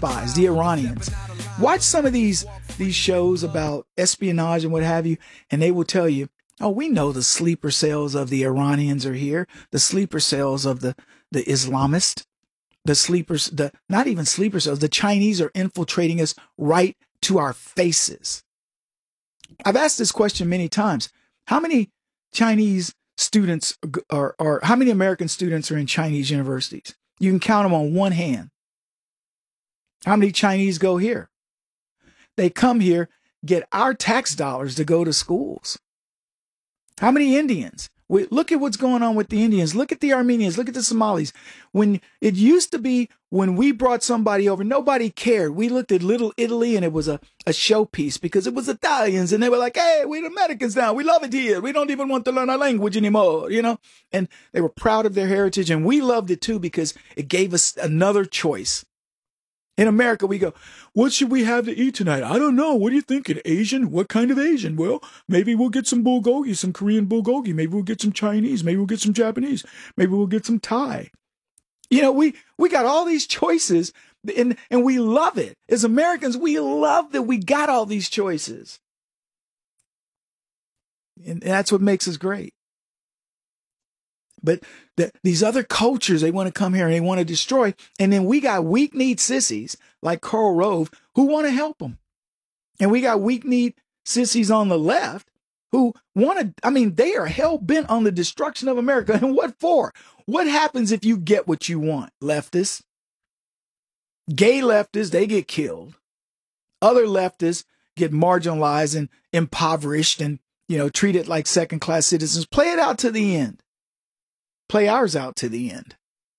spies, the Iranians. Watch some of these shows about espionage and what have you, and they will tell you, oh, we know the sleeper cells of the Iranians are here, the sleeper cells of the Islamists, not even sleeper cells, the Chinese are infiltrating us right to our faces. I've asked this question many times. How many Chinese students or how many American students are in Chinese universities? You can count them on one hand. How many Chinese go here? They come here, get our tax dollars to go to schools. How many Indians? Look at what's going on with the Indians. Look at the Armenians. Look at the Somalis. When it used to be when we brought somebody over, nobody cared. We looked at Little Italy and it was a showpiece because it was Italians and they were like, hey, we're Americans now. We love it here. We don't even want to learn our language anymore, you know? And they were proud of their heritage and we loved it too because it gave us another choice. In America, we go, what should we have to eat tonight? I don't know. What are you thinking? Asian? What kind of Asian? Well, maybe we'll get some bulgogi, some Korean bulgogi. Maybe we'll get some Chinese. Maybe we'll get some Japanese. Maybe we'll get some Thai. You know, we got all these choices and we love it. As Americans, we love that we got all these choices. And that's what makes us great. But these other cultures, they want to come here and they want to destroy. And then we got weak-kneed sissies like Karl Rove who want to help them. And we got weak-kneed sissies on the left who they are hell-bent on the destruction of America. And what for? What happens if you get what you want, leftists? Gay leftists, they get killed. Other leftists get marginalized and impoverished and, you know, treated like second-class citizens. Play it out to the end. Play ours out to the end.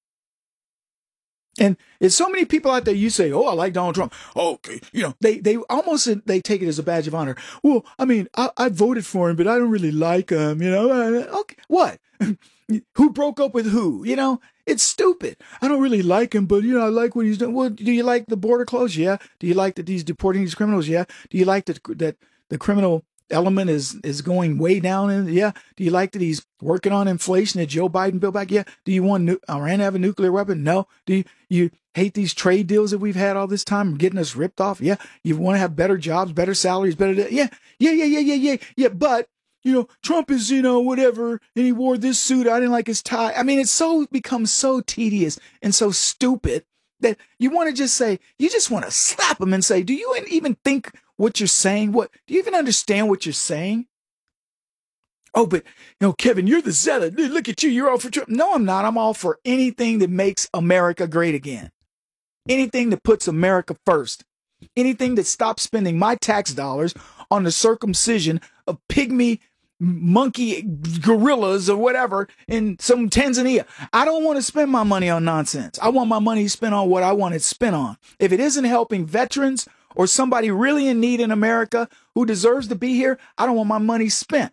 And there's so many people out there, you say, oh, I like Donald Trump. Okay. You know, they almost, they take it as a badge of honor. Well, I mean, I voted for him, but I don't really like him, you know. Okay. What? Who broke up with who? You know, it's stupid. I don't really like him, but, you know, I like what he's doing. Well, do you like the border closed? Yeah. Do you like that he's deporting these criminals? Yeah. Do you like that the criminal element is going way down? And yeah. Do you like that he's working on inflation that Joe Biden built back? Yeah. Do you want Iran to have a nuclear weapon? No. Do you hate these trade deals that we've had all this time getting us ripped off? Yeah. You want to have better jobs, better salaries, better. Yeah. Yeah. But, you know, Trump is, you know, whatever. And he wore this suit. I didn't like his tie. I mean, it's becomes so tedious and so stupid that you want to just say, you just want to slap him and say, do you even think what you're saying? Do you even understand what you're saying? Oh, but, you know, Kevin, you're the zealot. Look at you. You're all for Trump. No, I'm not. I'm all for anything that makes America great again. Anything that puts America first. Anything that stops spending my tax dollars on the circumcision of pygmy monkey gorillas or whatever in some Tanzania. I don't want to spend my money on nonsense. I want my money spent on what I want it spent on. If it isn't helping veterans or somebody really in need in America who deserves to be here, I don't want my money spent.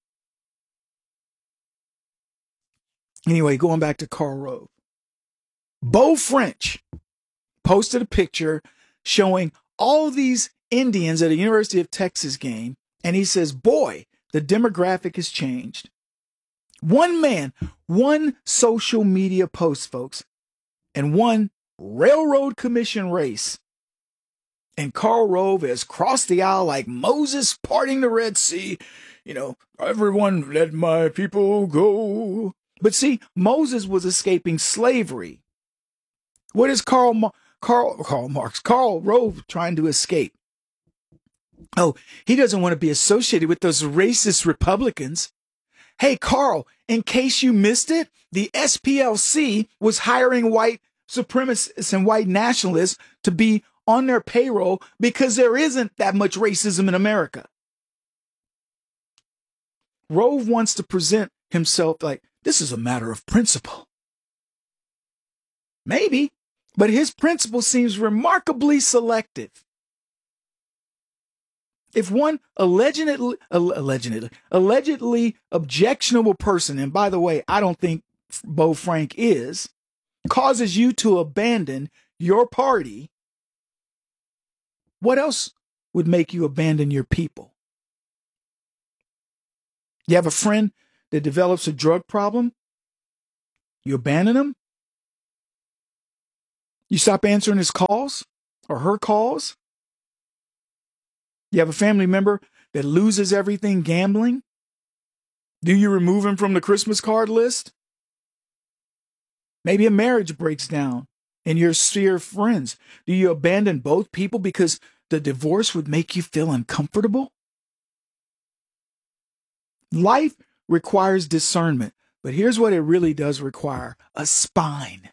Anyway, going back to Karl Rove. Beau French posted a picture showing all these Indians at a University of Texas game, and he says, boy, the demographic has changed. One man, one social media post, folks, and one railroad commission race. And Karl Rove has crossed the aisle like Moses parting the Red Sea. You know, everyone let my people go. But see, Moses was escaping slavery. What is Karl Rove trying to escape? Oh, he doesn't want to be associated with those racist Republicans. Hey, Karl, in case you missed it, the SPLC was hiring white supremacists and white nationalists to be on their payroll because there isn't that much racism in America. Rove wants to present himself like, this is a matter of principle. Maybe, but his principle seems remarkably selective. If one allegedly objectionable person, and by the way, I don't think Beau Frank is, causes you to abandon your party, what else would make you abandon your people? You have a friend that develops a drug problem, you abandon him? You stop answering his calls? or her cause? You have a family member that loses everything gambling? Do you remove him from the Christmas card list? Maybe a marriage breaks down in your sphere of friends. Do you abandon both people because the divorce would make you feel uncomfortable? Life requires discernment, but here's what it really does require: a spine.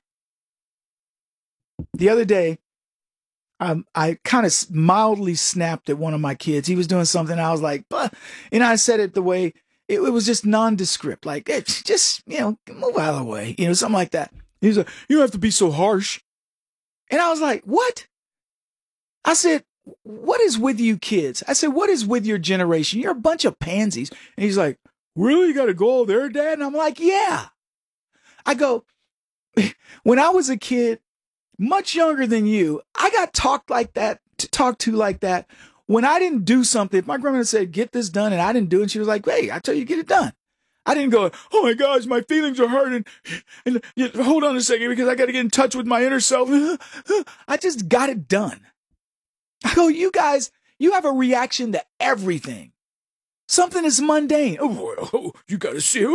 The other day, I kind of mildly snapped at one of my kids. He was doing something. I was like, "Bah," and I said it the way it was just nondescript, like, hey, just, move out of the way, something like that. He was like, you don't have to be so harsh. And I was like, what? I said, what is with you kids? I said, what is with your generation? You're a bunch of pansies. And he's like, really? You got to go there, Dad? And I'm like, yeah. I go, when I was a kid, much younger than you, I got talked to like that. When I didn't do something, if my grandmother said, get this done, and I didn't do it, and she was like, hey, I tell you, get it done. I didn't go, oh my gosh, my feelings are hurt, and hold on a second, because I got to get in touch with my inner self. I just got it done. I go, you guys, you have a reaction to everything. Something is mundane. Oh, you got to see.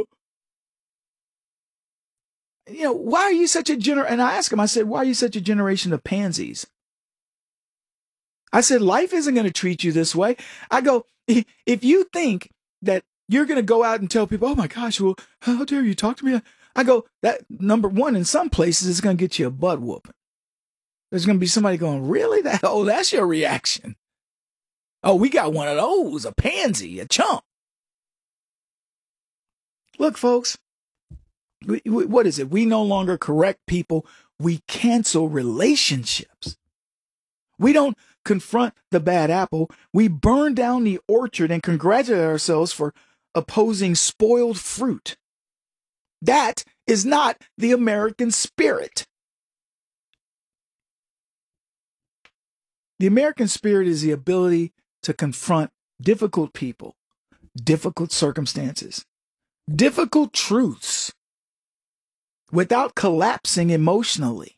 Why are you such a and I asked him, I said, why are you such a generation of pansies? I said, life isn't going to treat you this way. I go, if you think that you're going to go out and tell people, oh my gosh, well, how dare you talk to me? I go, that number one, in some places, it's going to get you a butt whooping. There's going to be somebody going, really? That's your reaction. Oh, we got one of those, a pansy, a chump. Look, folks, what is it? We no longer correct people. We cancel relationships. We don't confront the bad apple. We burn down the orchard and congratulate ourselves for opposing spoiled fruit. That is not the American spirit. The American spirit is the ability to confront difficult people, difficult circumstances, difficult truths without collapsing emotionally.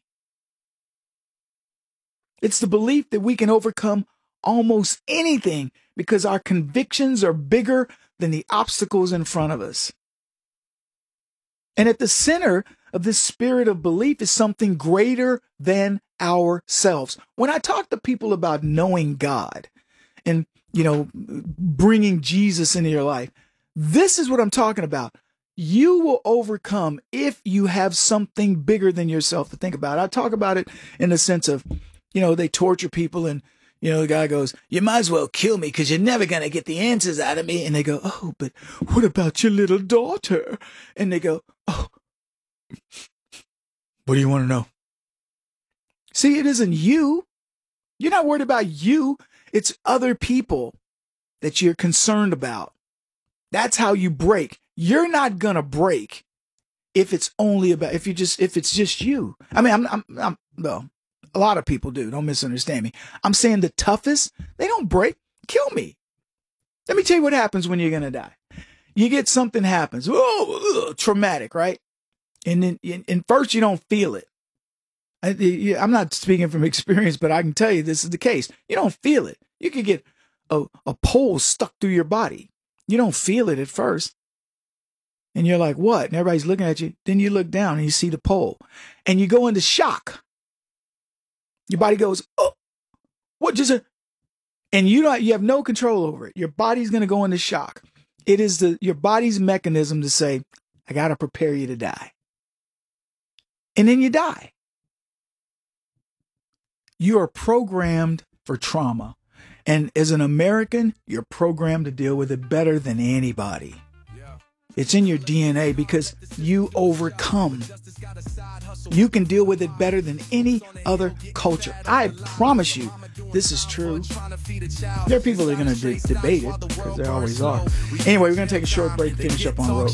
It's the belief that we can overcome almost anything because our convictions are bigger than the obstacles in front of us. And at the center of this spirit of belief is something greater than ourselves. When I talk to people about knowing God and, bringing Jesus into your life, this is what I'm talking about. You will overcome if you have something bigger than yourself to think about. I talk about it in the sense of, they torture people and, the guy goes, you might as well kill me because you're never going to get the answers out of me. And they go, oh, but what about your little daughter? And they go, oh, what do you want to know? See, it isn't you. You're not worried about you. It's other people that you're concerned about. That's how you break. You're not going to break if it's just you. I mean, well, a lot of people do. Don't misunderstand me. I'm saying the toughest, they don't break. Kill me. Let me tell you what happens when you're going to die. You get something happens. Oh, traumatic, right? And then first you don't feel it. I'm not speaking from experience, but I can tell you this is the case. You don't feel it. You could get a pole stuck through your body. You don't feel it at first. And you're like, what? And everybody's looking at you. Then you look down and you see the pole. And you go into shock. Your body goes, oh, what just? And you have no control over it. Your body's going to go into shock. It is your body's mechanism to say, I got to prepare you to die. And then you die. You are programmed for trauma. And as an American, you're programmed to deal with it better than anybody. It's in your DNA because you overcome. You can deal with it better than any other culture. I promise you, this is true. There are people that are going to debate it, because there always are. Anyway, we're going to take a short break and finish up on the road.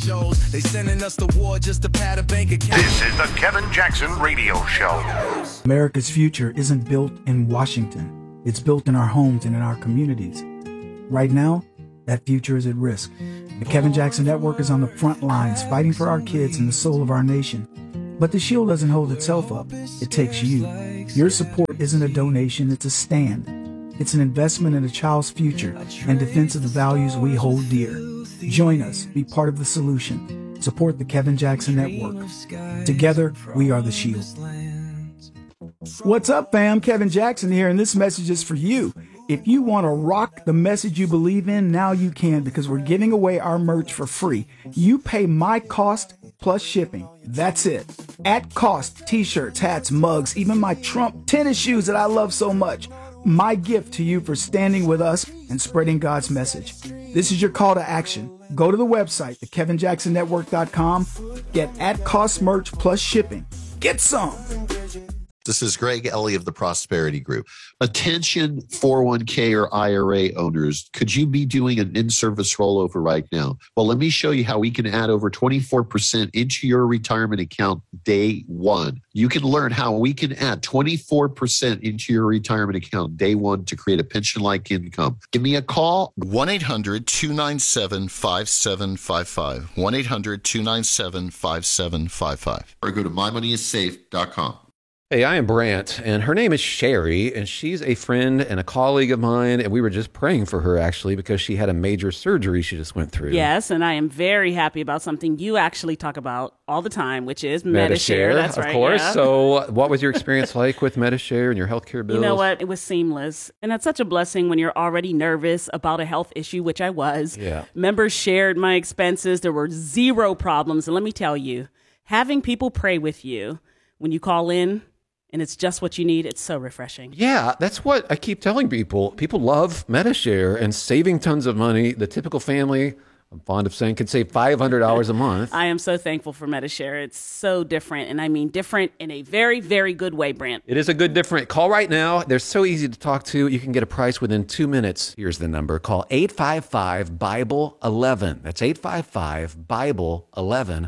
This is the Kevin Jackson Radio Show. America's future isn't built in Washington. It's built in our homes and in our communities. Right now, that future is at risk. The Kevin Jackson Network is on the front lines fighting for our kids and the soul of our nation. But the shield doesn't hold itself up. It takes you. Your support isn't a donation, it's a stand. It's an investment in a child's future and defense of the values we hold dear. Join us, be part of the solution. Support the Kevin Jackson Network. Together, we are the shield. What's up, fam? Kevin Jackson here, and this message is for you. If you want to rock the message you believe in, now you can, because we're giving away our merch for free. You pay my cost plus shipping. That's it. At cost, t-shirts, hats, mugs, even my Trump tennis shoes that I love so much. My gift to you for standing with us and spreading God's message. This is your call to action. Go to the website, thekevinjacksonnetwork.com. Get at cost merch plus shipping. Get some. This is Greg Ellie of the Prosperity Group. Attention 401k or IRA owners, could you be doing an in-service rollover right now? Well, let me show you how we can add over 24% into your retirement account day one. You can learn how we can add 24% into your retirement account day one to create a pension-like income. Give me a call. 1-800-297-5755. 1-800-297-5755. Or go to mymoneyissafe.com. Hey, I am Brant, and her name is Sherry, and she's a friend and a colleague of mine, and we were just praying for her, actually, because she had a major surgery she just went through. Yes, and I am very happy about something you actually talk about all the time, which is Medi-Share. That's right, of course. Yeah. So what was your experience like with Medi-Share and your healthcare bills? You know what? It was seamless, and it's such a blessing when you're already nervous about a health issue, which I was. Yeah. Members shared my expenses. There were zero problems, and let me tell you, having people pray with you when you call in, and it's just what you need, it's so refreshing. Yeah, that's what I keep telling people. People love Medi-Share and saving tons of money. The typical family, I'm fond of saying, can save $500 a month. I am so thankful for Medi-Share. It's so different, and I mean different in a very, very good way, Brant. It is a good different. Call right now. They're so easy to talk to. You can get a price within 2 minutes. Here's the number. Call 855-BIBLE-11. That's 855-BIBLE-11.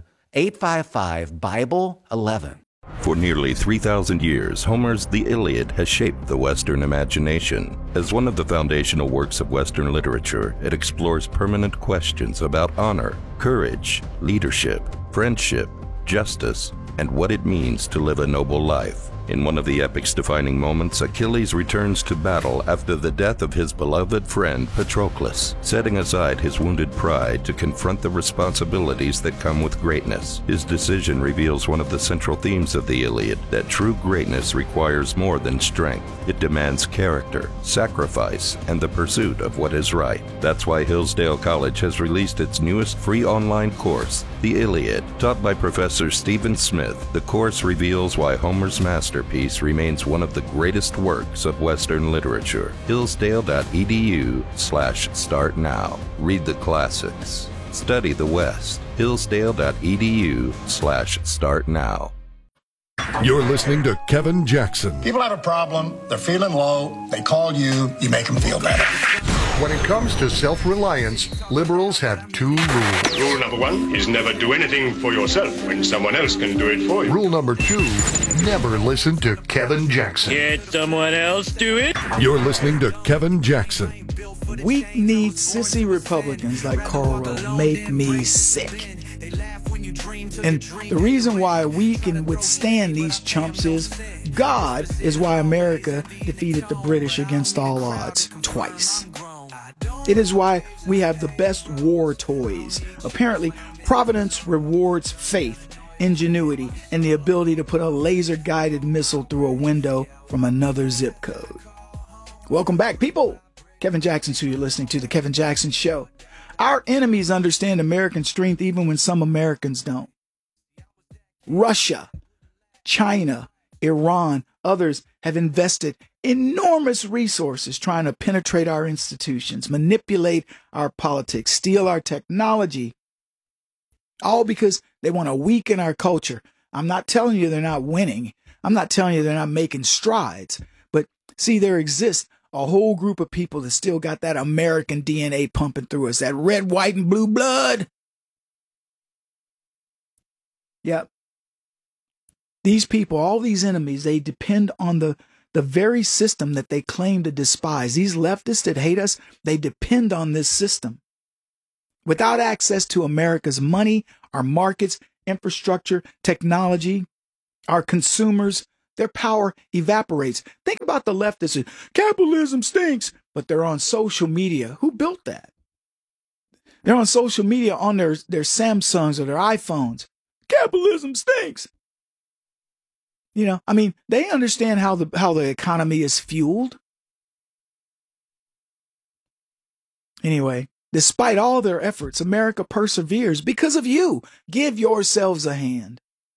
855-BIBLE-11. For nearly 3,000 years, Homer's The Iliad has shaped the Western imagination. As one of the foundational works of Western literature, it explores permanent questions about honor, courage, leadership, friendship, justice, and what it means to live a noble life. In one of the epic's defining moments, Achilles returns to battle after the death of his beloved friend Patroclus, setting aside his wounded pride to confront the responsibilities that come with greatness. His decision reveals one of the central themes of the Iliad, that true greatness requires more than strength. It demands character, sacrifice, and the pursuit of what is right. That's why Hillsdale College has released its newest free online course, The Iliad. Taught by Professor Stephen Smith, the course reveals why Homer's masterpiece remains one of the greatest works of Western literature. Hillsdale.edu/start now. Read the classics. Study the West. Hillsdale.edu/start now. You're listening to Kevin Jackson. People have a problem, they're feeling low, they call you, you make them feel better. When it comes to self-reliance, liberals have two rules. Rule number one is never do anything for yourself when someone else can do it for you. Rule number two, never listen to Kevin Jackson. Can't someone else do it? You're listening to Kevin Jackson. Weak-kneed sissy Republicans like Karl Rove make me sick. And the reason why we can withstand these chumps is God is why America defeated the British against all odds twice. It is why we have the best war toys. Apparently, Providence rewards faith, ingenuity, and the ability to put a laser-guided missile through a window from another zip code. Welcome back, people. Kevin Jackson's who you're listening to, The Kevin Jackson Show. Our enemies understand American strength even when some Americans don't. Russia, China, Iran, others have invested enormous resources trying to penetrate our institutions, manipulate our politics, steal our technology, all because they want to weaken our culture. I'm not telling you they're not winning. I'm not telling you they're not making strides. But see, there exists a whole group of people that still got that American DNA pumping through us, that red, white, and blue blood. Yep. These people, all these enemies, they depend on the very system that they claim to despise. These leftists that hate us, they depend on this system. Without access to America's money, our markets, infrastructure, technology, our consumers, their power evaporates. Think about the left that says, capitalism stinks, but they're on social media. Who built that? They're on social media on their Samsungs or their iPhones. Capitalism stinks. You know, I mean, they understand how the economy is fueled. Anyway, despite all their efforts, America perseveres because of you. Give yourselves a hand.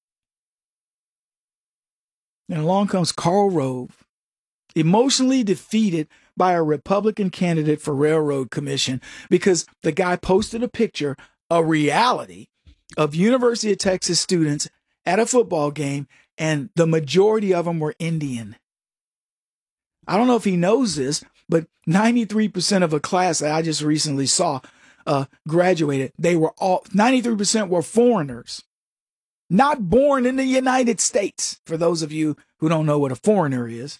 And along comes Karl Rove, emotionally defeated by a Republican candidate for Railroad Commission because the guy posted a picture, a reality, of University of Texas students at a football game, and the majority of them were Indian. I don't know if he knows this, but 93% of a class that I just recently saw graduated. They were all 93% were foreigners, not born in the United States. For those of you who don't know what a foreigner is.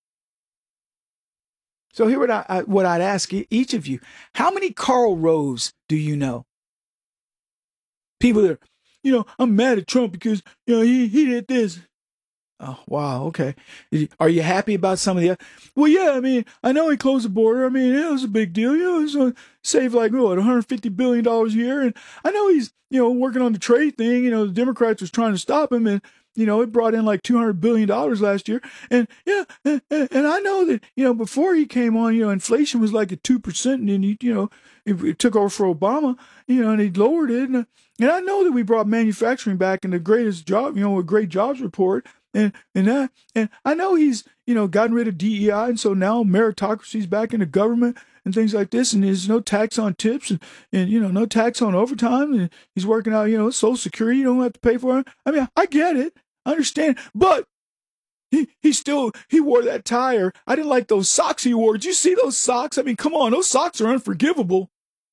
So here what I'd ask each of you: how many Karl Roves do you know? People that, I'm mad at Trump because he did this. Oh, wow. Okay. Are you happy about some of the other? Well, yeah, I mean, I know he closed the border. I mean, it was a big deal. It was saved like, $150 billion a year. And I know he's, working on the trade thing. The Democrats was trying to stop him, and, it brought in like $200 billion last year. And yeah, and I know that, before he came on, inflation was like at 2%, and then he took over for Obama, and he lowered it. And I know that we brought manufacturing back in the greatest job, a great jobs report. And I know he's, gotten rid of DEI, and so now meritocracy's back in the government and things like this, and there's no tax on tips and no tax on overtime, and he's working out, Social Security, you don't have to pay for it. I mean, I get it, I understand, but he wore that tire. I didn't like those socks he wore. Did you see those socks? I mean, come on, those socks are unforgivable.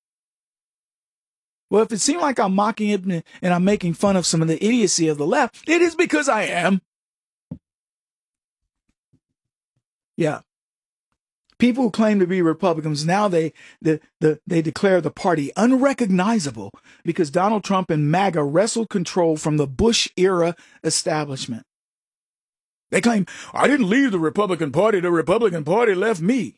Well, if it seemed like I'm mocking it and I'm making fun of some of the idiocy of the left, it is because I am. Yeah. People who claim to be Republicans, now they declare the party unrecognizable because Donald Trump and MAGA wrestled control from the Bush-era establishment. They claim, I didn't leave the Republican Party left me.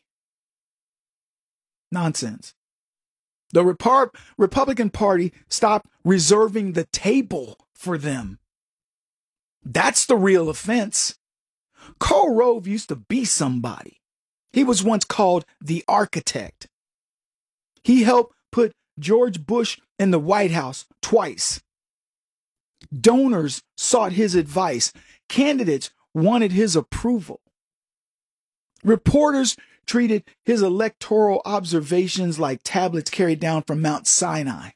Nonsense. The Republican Party stopped reserving the table for them. That's the real offense. Karl Rove used to be somebody. He was once called the architect. He helped put George Bush in the White House twice. Donors sought his advice. Candidates wanted his approval. Reporters treated his electoral observations like tablets carried down from Mount Sinai.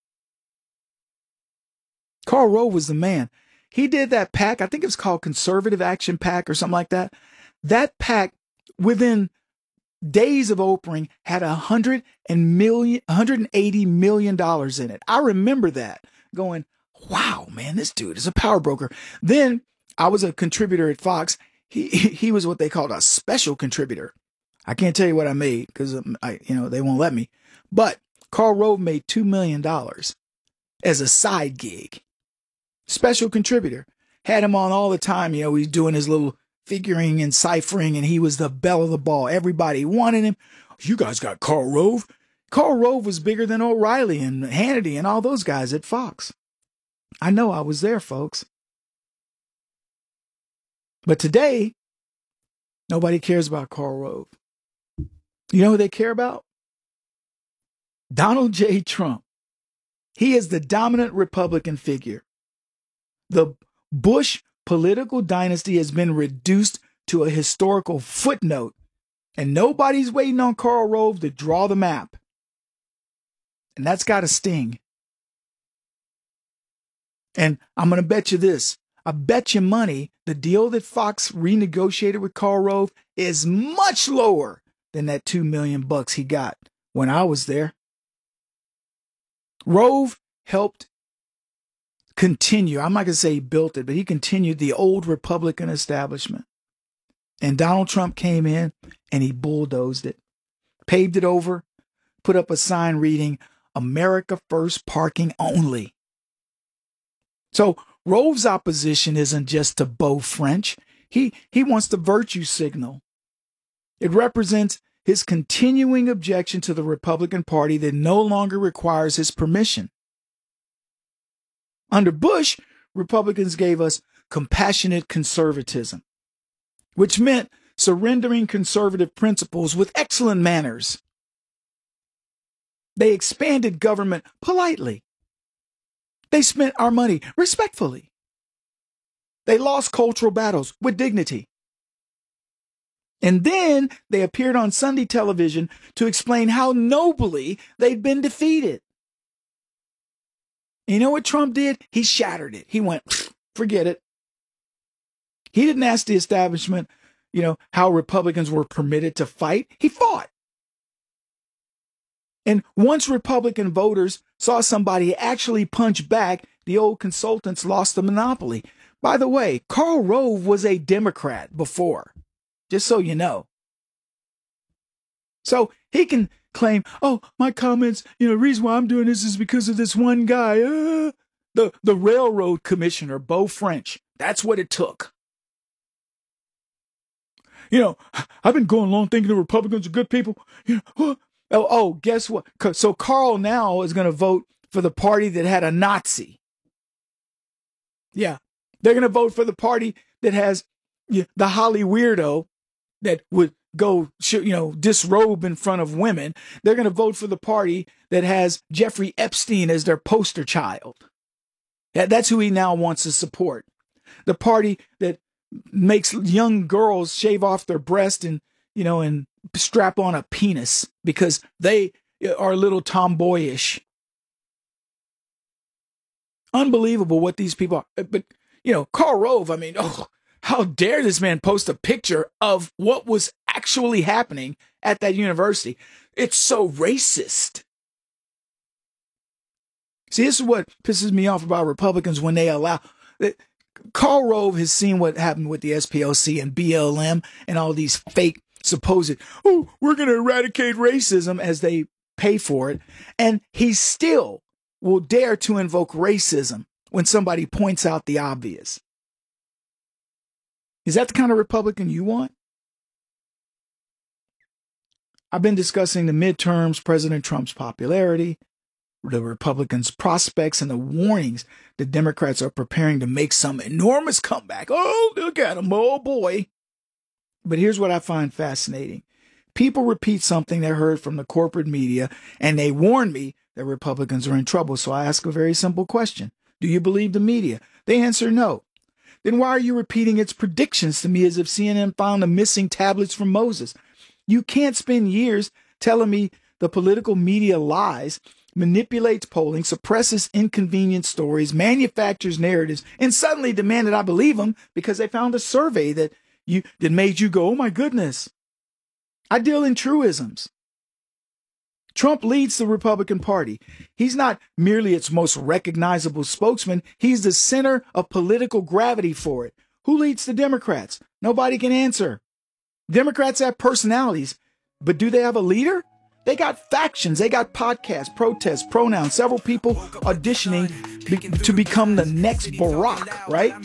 Karl Rove was the man. He did that PAC, I think it was called Conservative Action PAC or something like that. That PAC, within days of opening, had $180 million in it. I remember that, going, wow, man, this dude is a power broker. Then I was a contributor at Fox. He was what they called a special contributor. I can't tell you what I made because they won't let me. But Karl Rove made $2 million as a side gig. Special contributor. Had him on all the time. He's doing his little figuring and ciphering, and he was the belle of the ball. Everybody wanted him. You guys got Karl Rove. Karl Rove was bigger than O'Reilly and Hannity and all those guys at Fox. I know, I was there, folks. But today, nobody cares about Karl Rove. You know who they care about? Donald J. Trump. He is the dominant Republican figure. The Bush political dynasty has been reduced to a historical footnote, and nobody's waiting on Karl Rove to draw the map. And that's got to sting. And I'm going to bet you this. I bet you money the deal that Fox renegotiated with Karl Rove is much lower than that $2 million he got when I was there. Rove helped continue. I'm not going to say he built it, but he continued the old Republican establishment. And Donald Trump came in and he bulldozed it, paved it over, put up a sign reading, America First Parking Only. So Rove's opposition isn't just to Beau French. He wants the virtue signal. It represents his continuing objection to the Republican Party that no longer requires his permission. Under Bush, Republicans gave us compassionate conservatism, which meant surrendering conservative principles with excellent manners. They expanded government politely. They spent our money respectfully. They lost cultural battles with dignity. And then they appeared on Sunday television to explain how nobly they'd been defeated. You know what Trump did? He shattered it. He went, forget it. He didn't ask the establishment, how Republicans were permitted to fight. He fought. And once Republican voters saw somebody actually punch back, the old consultants lost the monopoly. By the way, Karl Rove was a Democrat before, just so you know. So he can claim, oh, my comments, the reason why I'm doing this is because of this one guy, the railroad commissioner, Beau French. That's what it took. I've been going along thinking the Republicans are good people. Guess what? So Carl now is going to vote for the party that had a Nazi. Yeah, they're going to vote for the party that has the Holly weirdo that would go, disrobe in front of women. They're going to vote for the party that has Jeffrey Epstein as their poster child. That's who he now wants to support. The party that makes young girls shave off their breast and strap on a penis because they are a little tomboyish. Unbelievable what these people are. But, Karl Rove, how dare this man post a picture of what was actually happening at that university? It's so racist. See, this is what pisses me off about Republicans when they allow... Karl Rove has seen what happened with the SPLC and BLM and all these fake supposed, we're going to eradicate racism as they pay for it. And he still will dare to invoke racism when somebody points out the obvious. Is that the kind of Republican you want? I've been discussing the midterms, President Trump's popularity, the Republicans' prospects, and the warnings the Democrats are preparing to make some enormous comeback. Oh, look at them. Oh, boy. But here's what I find fascinating. People repeat something they heard from the corporate media, and they warn me that Republicans are in trouble. So I ask a very simple question. Do you believe the media? They answer no. Then why are you repeating its predictions to me as if CNN found the missing tablets from Moses? You can't spend years telling me the political media lies, manipulates polling, suppresses inconvenient stories, manufactures narratives, and suddenly demand that I believe them because they found a survey that made you go, oh my goodness. I deal in truisms. Trump leads the Republican Party. He's not merely its most recognizable spokesman. He's the center of political gravity for it. Who leads the Democrats? Nobody can answer. Democrats have personalities, but do they have a leader? They got factions. They got podcasts, protests, pronouns, several people auditioning to become the next Barack, right?